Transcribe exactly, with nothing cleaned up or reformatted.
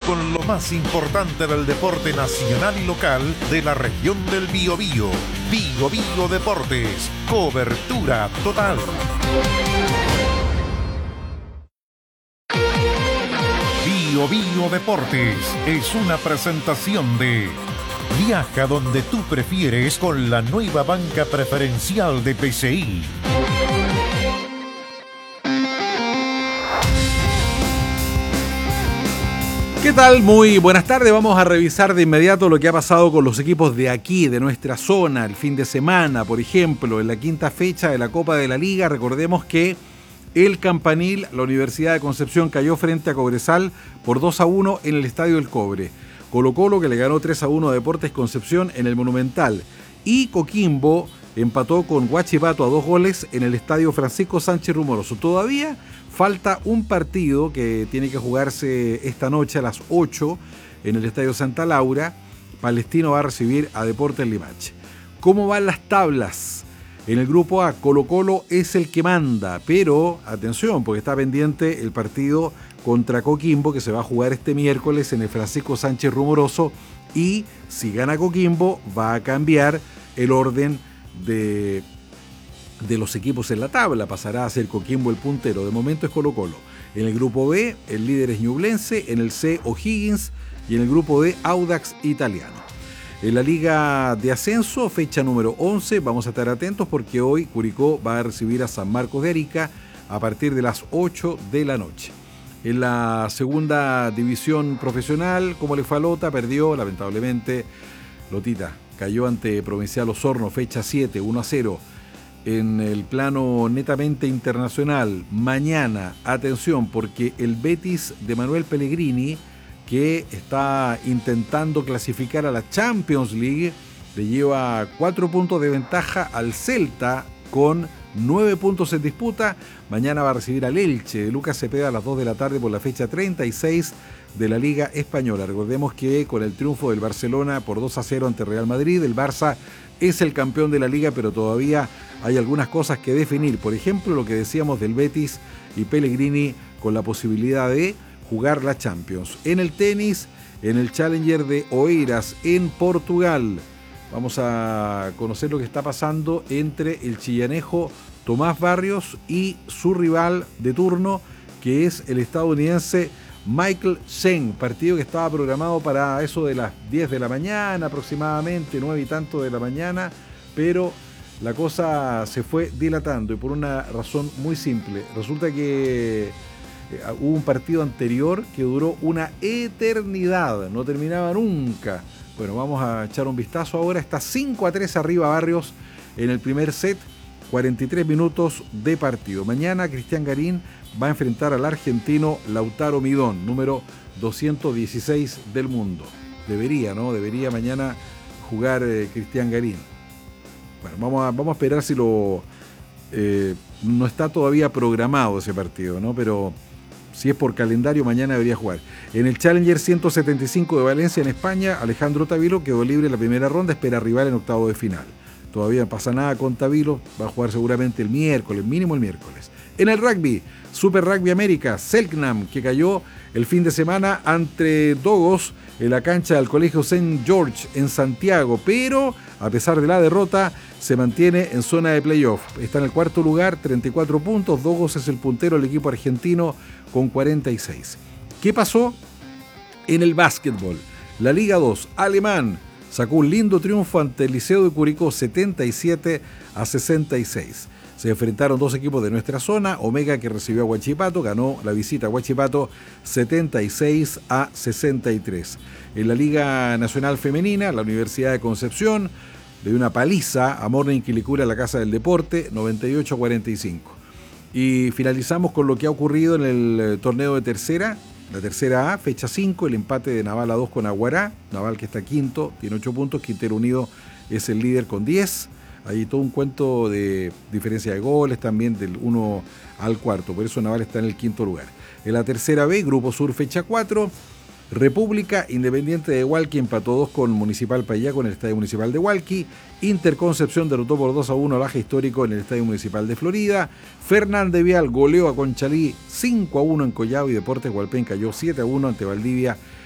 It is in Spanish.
con lo más importante del deporte nacional y local de la región del Biobío. Biobío Deportes, cobertura total. Biobío Deportes es una presentación de Viaja donde tú prefieres con la nueva banca preferencial de P C I. ¿Qué tal? Muy buenas tardes. Vamos a revisar de inmediato lo que ha pasado con los equipos de aquí, de nuestra zona, el fin de semana, por ejemplo, en la quinta fecha de la Copa de la Liga. Recordemos que el Campanil, la Universidad de Concepción, cayó frente a Cobresal por dos a uno en el Estadio El Cobre. Colo-Colo, que le ganó tres a uno a Deportes Concepción en el Monumental. Y Coquimbo empató con Huachipato a dos goles en el Estadio Francisco Sánchez Rumoroso. Todavía falta un partido que tiene que jugarse esta noche a las ocho en el Estadio Santa Laura. Palestino va a recibir a Deportes Limache. ¿Cómo van las tablas? En el grupo A, Colo-Colo es el que manda, pero atención, porque está pendiente el partido contra Coquimbo que se va a jugar este miércoles en el Francisco Sánchez Rumoroso, y si gana Coquimbo va a cambiar el orden de... de los equipos en la tabla, pasará a ser Coquimbo el puntero, de momento es Colo-Colo. En el grupo B, el líder es Ñublense, en el C, O'Higgins, y en el grupo D, Audax Italiano. En la Liga de Ascenso, fecha número once, vamos a estar atentos porque hoy Curicó va a recibir a San Marcos de Arica a partir de las ocho de la noche. En la segunda división profesional, como le fue a Lota, perdió lamentablemente. Lotita cayó ante Provincial Osorno, fecha siete, uno a cero. En el plano netamente internacional, mañana, atención, porque el Betis de Manuel Pellegrini, que está intentando clasificar a la Champions League, le lleva cuatro puntos de ventaja al Celta con nueve puntos en disputa. Mañana va a recibir al Elche de Lucas Cepeda a las dos de la tarde por la fecha treinta y seis de la Liga Española. Recordemos que con el triunfo del Barcelona por dos a cero ante Real Madrid, el Barça es el campeón de la Liga, pero todavía hay algunas cosas que definir. Por ejemplo, lo que decíamos del Betis y Pellegrini con la posibilidad de jugar la Champions. En el tenis, en el Challenger de Oeiras, en Portugal, vamos a conocer lo que está pasando entre el chillanejo Tomás Barrios y su rival de turno, que es el estadounidense Michael Cheng. Partido que estaba programado para eso de las diez de la mañana aproximadamente, nueve y tanto de la mañana, pero la cosa se fue dilatando y por una razón muy simple. Resulta que eh, hubo un partido anterior que duró una eternidad, no terminaba nunca. Bueno, vamos a echar un vistazo ahora. Está cinco a tres arriba Barrios en el primer set, cuarenta y tres minutos de partido. Mañana Cristian Garín va a enfrentar al argentino Lautaro Midón, número doscientos dieciséis del mundo. Debería, ¿no? Debería mañana jugar eh, Cristian Garín. Bueno, vamos a, vamos a esperar si lo... Eh, no está todavía programado ese partido, ¿no? Pero si es por calendario, mañana debería jugar. En el Challenger ciento setenta y cinco de Valencia, en España, Alejandro Tavilo quedó libre en la primera ronda, espera rival en octavo de final. Todavía no pasa nada con Tavilo, va a jugar seguramente el miércoles, mínimo el miércoles. En el rugby, Super Rugby América, Selknam, que cayó el fin de semana ante Dogos en la cancha del Colegio Saint George en Santiago, pero a pesar de la derrota se mantiene en zona de playoff. Está en el cuarto lugar, treinta y cuatro puntos. Dogos es el puntero del equipo argentino con cuarenta y seis. ¿Qué pasó en el básquetbol? La Liga dos, Alemán, sacó un lindo triunfo ante el Liceo de Curicó, setenta y siete a sesenta y seis. Se enfrentaron dos equipos de nuestra zona. Omega, que recibió a Huachipato, ganó la visita a Huachipato setenta y seis a sesenta y tres. En la Liga Nacional Femenina, la Universidad de Concepción le dio una paliza a Morning Quilicura, la Casa del Deporte, noventa y ocho a cuarenta y cinco. Y finalizamos con lo que ha ocurrido en el torneo de tercera, la tercera A, fecha cinco, el empate de Naval a dos con Aguará. Naval, que está quinto, tiene ocho puntos. Quintero Unido es el líder con diez. Hay todo un cuento de diferencia de goles también del uno al cuarto, por eso Naval está en el quinto lugar. En la tercera B, Grupo Sur, fecha cuatro, República Independiente de Hualqui empató dos con Municipal Payaco en el Estadio Municipal de Hualqui. Interconcepción derrotó por dos a uno al Aja Histórico en el Estadio Municipal de Florida. Fernández Vial goleó a Conchalí cinco a uno en Collao y Deportes Hualpén cayó siete a uno ante Valdivia